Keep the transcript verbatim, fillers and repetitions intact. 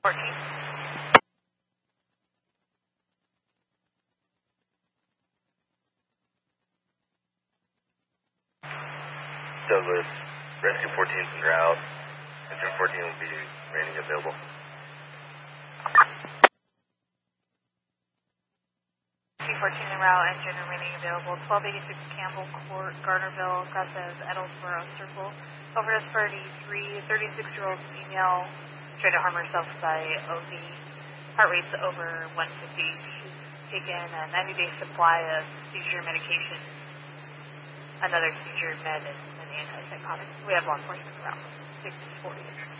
fourteen. Douglas, Rescue fourteen is en route. Engine fourteen will be remaining available. Rescue fourteen en route, engine remaining available. twelve eighty-six Campbell Court, Garnerville, got says Edlesboro Circle. Over to thirty-three, thirty-six-year-old female, tried to harm herself by O D. Heart rate's over one fifty. She's taken a ninety-day supply of seizure medication, another seizure med, and an antipsychotic. We have law enforcement around six forty.